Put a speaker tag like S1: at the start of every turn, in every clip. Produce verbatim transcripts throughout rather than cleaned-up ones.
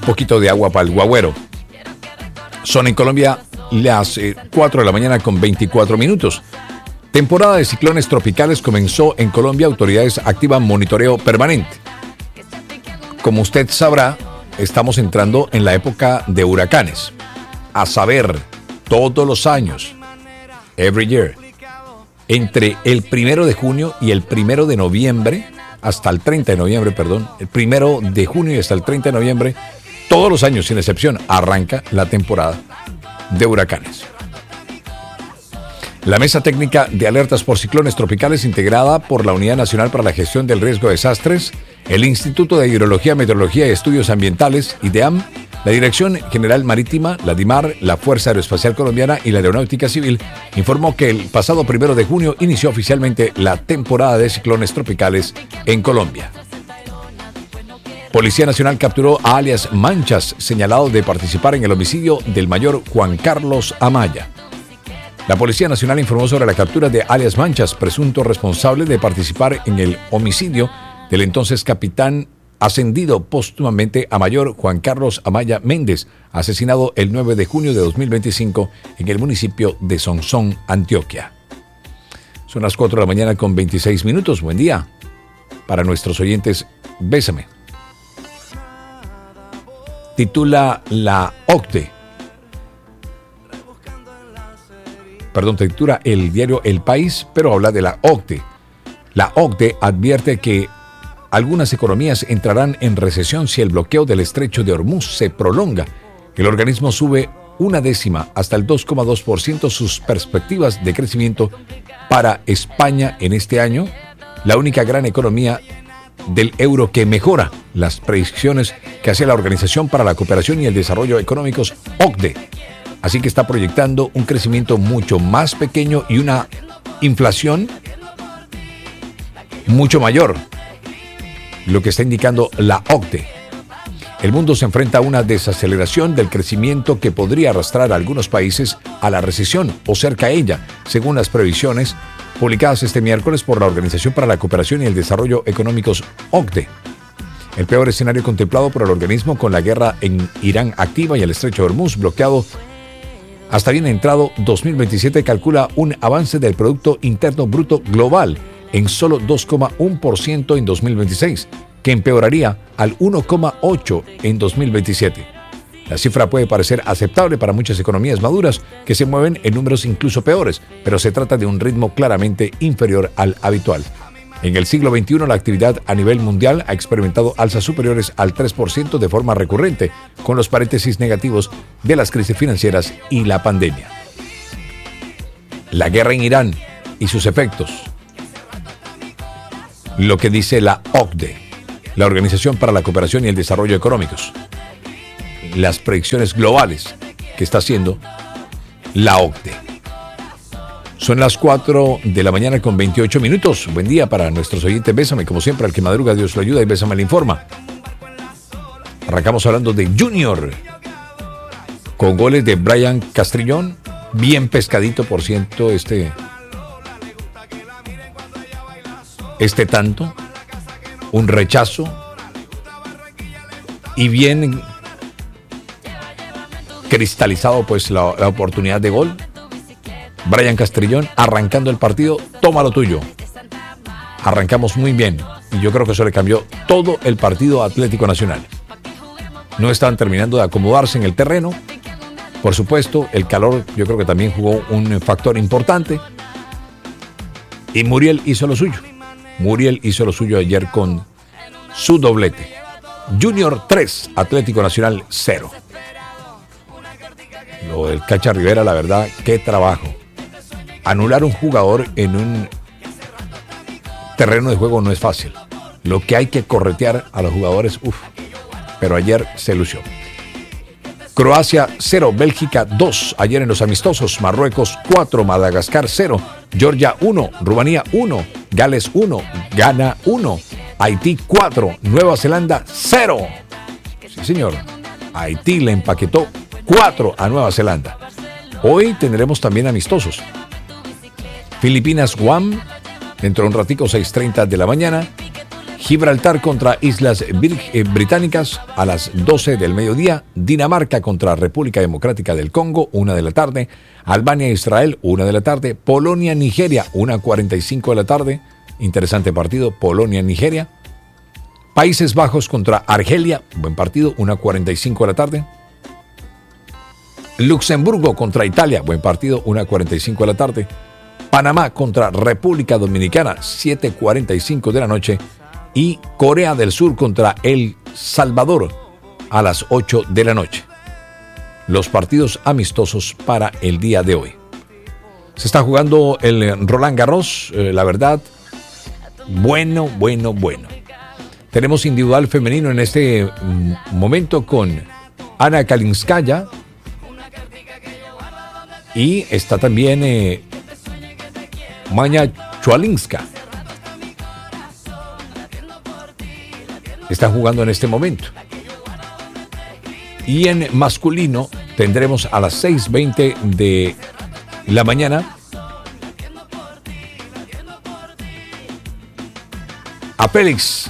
S1: poquito de agua para el guagüero. Son en Colombia las eh, cuatro de la mañana con veinticuatro minutos. Temporada de ciclones tropicales comenzó en Colombia. Autoridades activan monitoreo permanente. Como usted sabrá, estamos entrando en la época de huracanes. A saber, todos los años, every year, entre el primero de junio y el primero de noviembre, hasta el treinta de noviembre, perdón, el primero de junio y hasta el treinta de noviembre, todos los años sin excepción, arranca la temporada de huracanes. La Mesa Técnica de Alertas por Ciclones Tropicales, integrada por la Unidad Nacional para la Gestión del Riesgo de Desastres, el Instituto de Hidrología, Meteorología y Estudios Ambientales, IDEAM, la Dirección General Marítima, la DIMAR, la Fuerza Aeroespacial Colombiana y la Aeronáutica Civil, informó que el pasado primero de junio inició oficialmente la temporada de ciclones tropicales en Colombia. Policía Nacional capturó a alias Manchas, señalado de participar en el homicidio del mayor Juan Carlos Amaya. La Policía Nacional informó sobre la captura de alias Manchas, presunto responsable de participar en el homicidio del entonces capitán ascendido póstumamente a mayor Juan Carlos Amaya Méndez, asesinado el nueve de junio de dos mil veinticinco en el municipio de Sonsón, Antioquia. Son las cuatro de la mañana con veintiséis minutos. Buen día para nuestros oyentes. Bésame. Titula la OCDE. Perdón, titula el diario El País, pero habla de la OCDE. La OCDE advierte que algunas economías entrarán en recesión si el bloqueo del estrecho de Hormuz se prolonga. El organismo sube una décima hasta el dos coma dos por ciento sus perspectivas de crecimiento para España en este año, la única gran economía del euro que mejora las predicciones que hace la Organización para la Cooperación y el Desarrollo Económicos, OCDE. Así que está proyectando un crecimiento mucho más pequeño y una inflación mucho mayor, lo que está indicando la OCDE. El mundo se enfrenta a una desaceleración del crecimiento que podría arrastrar a algunos países a la recesión o cerca a ella, según las previsiones publicadas este miércoles por la Organización para la Cooperación y el Desarrollo Económicos, OCDE. El peor escenario contemplado por el organismo, con la guerra en Irán activa y el estrecho de Hormuz bloqueado hasta bien entrado dos mil veintisiete, calcula un avance del Producto Interno Bruto Global en solo dos coma uno por ciento en dos mil veintiséis, que empeoraría al uno coma ocho por ciento en dos mil veintisiete. La cifra puede parecer aceptable para muchas economías maduras que se mueven en números incluso peores, pero se trata de un ritmo claramente inferior al habitual. En el siglo veintiuno, la actividad a nivel mundial ha experimentado alzas superiores al tres por ciento de forma recurrente, con los paréntesis negativos de las crisis financieras y la pandemia. La guerra en Irán y sus efectos. Lo que dice la OCDE, la Organización para la Cooperación y el Desarrollo Económicos. Las predicciones globales que está haciendo la OCDE. Son las cuatro de la mañana con veintiocho minutos. Buen día para nuestros oyentes. Bésame, como siempre, al que madruga Dios lo ayuda y Bésame le informa. Arrancamos hablando de Junior, con goles de Brian Castrillón. Bien pescadito, por ciento, este, este tanto. Un rechazo. Y bien cristalizado, pues, la, la oportunidad de gol. Brian Castrillón arrancando el partido, toma lo tuyo. Arrancamos muy bien y yo creo que eso le cambió todo el partido a Atlético Nacional. No estaban terminando de acomodarse en el terreno. Por supuesto, el calor yo creo que también jugó un factor importante. Y Muriel hizo lo suyo. Muriel hizo lo suyo ayer con su doblete. Junior tres, Atlético Nacional cero. Lo del Cacha Rivera, la verdad, qué trabajo. Anular un jugador en un terreno de juego no es fácil. Lo que hay que corretear a los jugadores, uff. Pero ayer se lució. Croacia cero, Bélgica dos. Ayer en los amistosos, Marruecos cuatro, Madagascar cero, Georgia uno, Rumanía uno, Gales uno, Ghana uno, Haití cuatro, Nueva Zelanda cero. Sí, señor. Haití le empaquetó cuatro a Nueva Zelanda. Hoy tendremos también amistosos. Filipinas, Guam, dentro de un ratico, seis treinta de la mañana. Gibraltar contra Islas Británicas a las doce del mediodía. Dinamarca contra República Democrática del Congo, una de la tarde. Albania e Israel, una de la tarde. Polonia, Nigeria, una cuarenta y cinco de la tarde. Interesante partido, Polonia, Nigeria. Países Bajos contra Argelia, buen partido, una cuarenta y cinco de la tarde. Luxemburgo contra Italia, buen partido, una cuarenta y cinco de la tarde. Panamá contra República Dominicana, siete cuarenta y cinco de la noche. Y Corea del Sur contra El Salvador a las ocho de la noche. Los partidos amistosos para el día de hoy. Se está jugando el Roland Garros, eh, la verdad, bueno, bueno, bueno. Tenemos individual femenino en este momento con Ana Kalinskaya. Y está también eh, Maña Chualinska. Están jugando en este momento. Y en masculino tendremos a las seis veinte de la mañana a Félix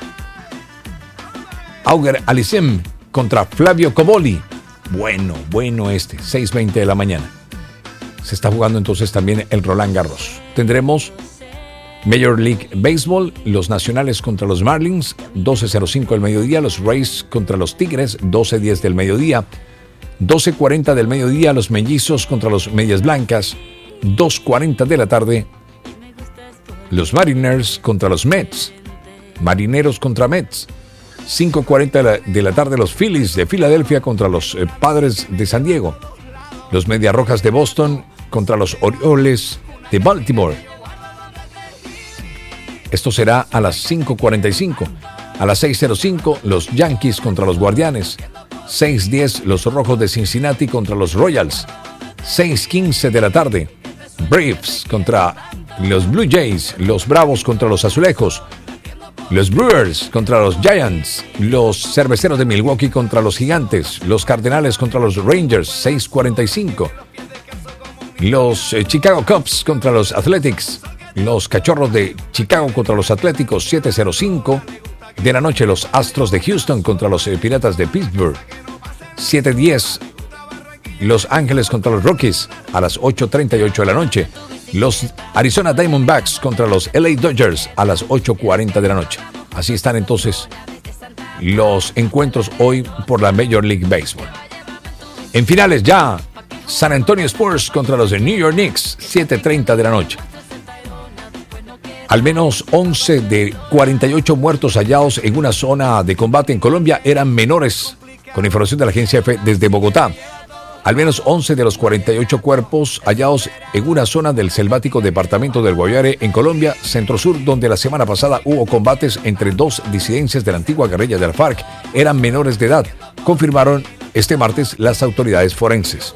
S1: Auger Aliassime contra Flavio Cobolli. Bueno, bueno este, seis veinte de la mañana. Se está jugando entonces también el Roland Garros. Tendremos Major League Baseball, los Nacionales contra los Marlins, doce cero cinco del mediodía, los Rays contra los Tigres, doce diez del mediodía, doce cuarenta del mediodía, los Mellizos contra los Medias Blancas, dos cuarenta de la tarde, los Mariners contra los Mets, Marineros contra Mets, cinco cuarenta de la, de la tarde, los Phillies de Filadelfia contra los eh, Padres de San Diego, los Medias Rojas de Boston contra los Orioles de Baltimore. Esto será a las cinco cuarenta y cinco. A las seis cero cinco, los Yankees contra los Guardianes. seis diez, los Rojos de Cincinnati contra los Royals. seis quince de la tarde, Braves contra los Blue Jays. Los Bravos contra los Azulejos. Los Brewers contra los Giants. Los Cerveceros de Milwaukee contra los Gigantes. Los Cardenales contra los Rangers. seis cuarenta y cinco. Los eh, Chicago Cubs contra los Athletics. Los Cachorros de Chicago contra los Atléticos, siete cero cinco de la noche. Los Astros de Houston contra los eh, Piratas de Pittsburgh, siete diez. Los Ángeles contra los Rockies a las ocho treinta y ocho de la noche. Los Arizona Diamondbacks contra los L A Dodgers a las ocho cuarenta de la noche. Así están entonces los encuentros hoy por la Major League Baseball. En finales ya, San Antonio Spurs contra los New York Knicks, siete treinta de la noche. Al menos once de cuarenta y ocho muertos hallados en una zona de combate en Colombia eran menores, con información de la agencia EFE desde Bogotá. Al menos once de los cuarenta y ocho cuerpos hallados en una zona del selvático departamento del Guaviare en Colombia, centro-sur, donde la semana pasada hubo combates entre dos disidencias de la antigua guerrilla de la FARC, eran menores de edad, confirmaron este martes las autoridades forenses.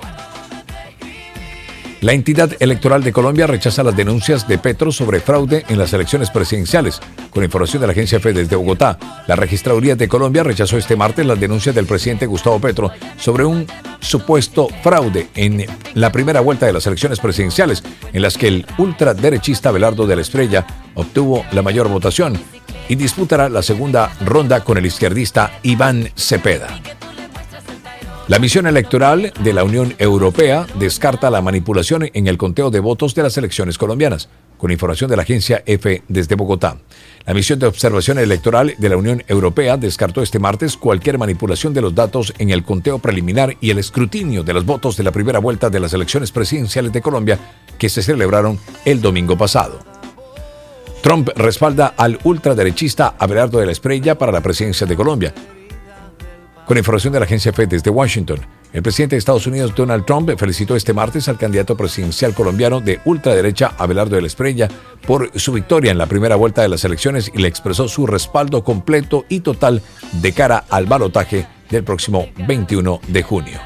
S1: La entidad electoral de Colombia rechaza las denuncias de Petro sobre fraude en las elecciones presidenciales. Con información de la agencia EFE desde Bogotá, la Registraduría de Colombia rechazó este martes las denuncias del presidente Gustavo Petro sobre un supuesto fraude en la primera vuelta de las elecciones presidenciales, en las que el ultraderechista Abelardo de la Espriella obtuvo la mayor votación y disputará la segunda ronda con el izquierdista Iván Cepeda. La misión electoral de la Unión Europea descarta la manipulación en el conteo de votos de las elecciones colombianas, con información de la agencia EFE desde Bogotá. La misión de observación electoral de la Unión Europea descartó este martes cualquier manipulación de los datos en el conteo preliminar y el escrutinio de los votos de la primera vuelta de las elecciones presidenciales de Colombia que se celebraron el domingo pasado. Trump respalda al ultraderechista Abelardo de la Espriella para la presidencia de Colombia. Con información de la agencia EFE desde Washington, el presidente de Estados Unidos, Donald Trump, felicitó este martes al candidato presidencial colombiano de ultraderecha, Abelardo de la Espriella, por su victoria en la primera vuelta de las elecciones y le expresó su respaldo completo y total de cara al balotaje del próximo veintiuno de junio.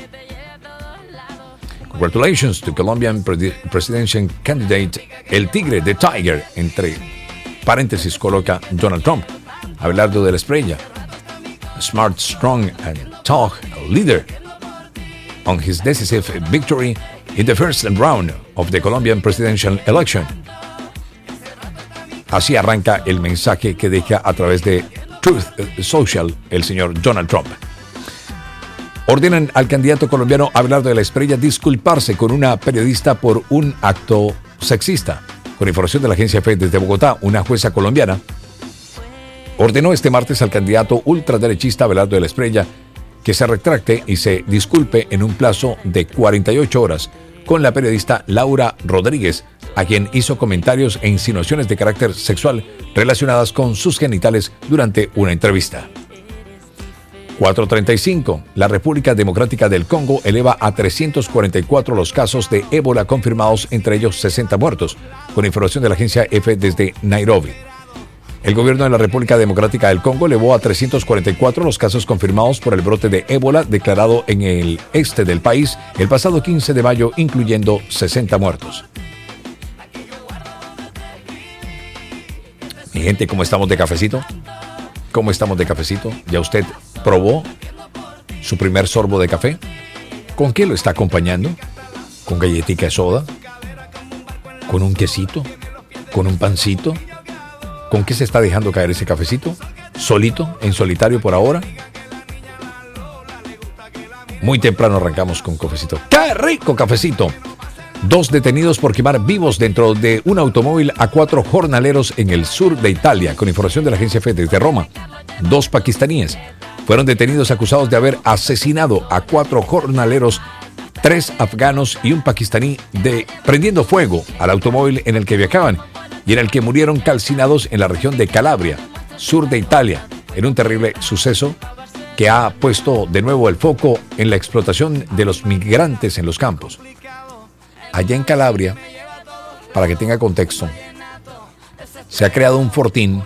S1: Congratulations to Colombian presidential candidate, el tigre, the tiger, entre paréntesis coloca Donald Trump, Abelardo de la Espriella. Smart, strong, and tough leader on his decisive victory in the first round of the Colombian presidential election. Así arranca el mensaje que deja a través de Truth Social el señor Donald Trump. Ordenan al candidato colombiano Abelardo de la Espriella disculparse con una periodista por un acto sexista. Con información de la agencia F E desde Bogotá, una jueza colombiana ordenó este martes al candidato ultraderechista Abelardo de la Espriella que se retracte y se disculpe en un plazo de cuarenta y ocho horas con la periodista Laura Rodríguez, a quien hizo comentarios e insinuaciones de carácter sexual relacionadas con sus genitales durante una entrevista. cuatro treinta y cinco. La República Democrática del Congo eleva a trescientos cuarenta y cuatro los casos de ébola confirmados, entre ellos sesenta muertos, con información de la agencia F desde Nairobi. El gobierno de la República Democrática del Congo elevó a trescientos cuarenta y cuatro los casos confirmados por el brote de ébola declarado en el este del país el pasado quince de mayo, incluyendo sesenta muertos. Mi gente, ¿cómo estamos de cafecito? ¿Cómo estamos de cafecito? ¿Ya usted probó su primer sorbo de café? ¿Con qué lo está acompañando? ¿Con galletita de soda? ¿Con un quesito? ¿Con un pancito? ¿Con qué se está dejando caer ese cafecito? ¿Solito? ¿En solitario por ahora? Muy temprano arrancamos con cafecito. ¡Qué rico cafecito! Dos detenidos por quemar vivos dentro de un automóvil a cuatro jornaleros en el sur de Italia, con información de la agencia F E desde Roma. Dos pakistaníes fueron detenidos acusados de haber asesinado a cuatro jornaleros, tres afganos y un pakistaní, de prendiendo fuego al automóvil en el que viajaban y en el que murieron calcinados en la región de Calabria, sur de Italia, en un terrible suceso que ha puesto de nuevo el foco en la explotación de los migrantes en los campos. Allá en Calabria, para que tenga contexto, se ha creado un fortín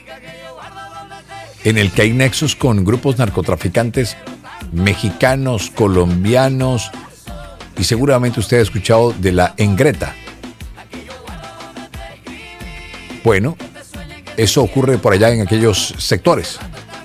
S1: en el que hay nexos con grupos narcotraficantes mexicanos, colombianos, y seguramente usted ha escuchado de la Engreta. Bueno, eso ocurre por allá en aquellos sectores.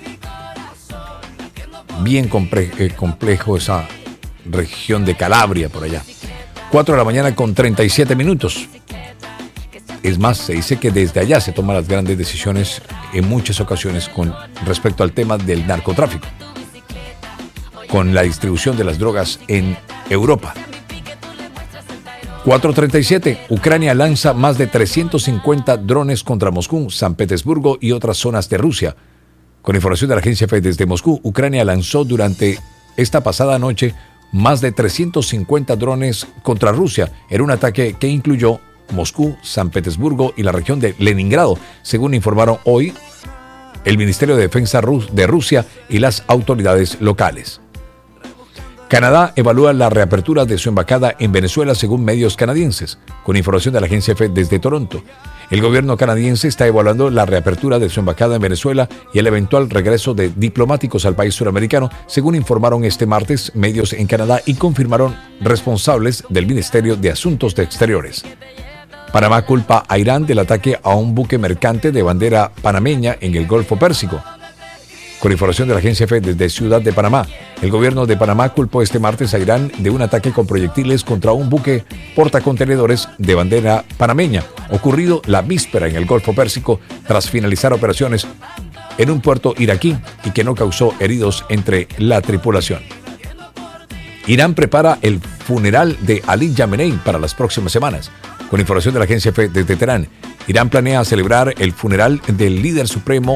S1: Bien compre- eh, complejo esa región de Calabria por allá. cuatro de la mañana con treinta y siete minutos. Es más, se dice que desde allá se toman las grandes decisiones en muchas ocasiones con respecto al tema del narcotráfico, con la distribución de las drogas en Europa. cuatro treinta y siete. Ucrania lanza más de trescientos cincuenta drones contra Moscú, San Petersburgo y otras zonas de Rusia. Con información de la agencia F E desde Moscú, Ucrania lanzó durante esta pasada noche más de trescientos cincuenta drones contra Rusia en un ataque que incluyó Moscú, San Petersburgo y la región de Leningrado, según informaron hoy el Ministerio de Defensa de Rusia y las autoridades locales. Canadá evalúa la reapertura de su embajada en Venezuela según medios canadienses, con información de la agencia F E desde Toronto. El gobierno canadiense está evaluando la reapertura de su embajada en Venezuela y el eventual regreso de diplomáticos al país suramericano, según informaron este martes medios en Canadá y confirmaron responsables del Ministerio de Asuntos de Exteriores. Panamá culpa a Irán del ataque a un buque mercante de bandera panameña en el Golfo Pérsico. Con información de la agencia F E desde Ciudad de Panamá, el gobierno de Panamá culpó este martes a Irán de un ataque con proyectiles contra un buque portacontenedores de bandera panameña, ocurrido la víspera en el Golfo Pérsico tras finalizar operaciones en un puerto iraquí y que no causó heridos entre la tripulación. Irán prepara el funeral de Ali Khamenei para las próximas semanas. Con información de la agencia F E desde Teherán, Irán planea celebrar el funeral del líder supremo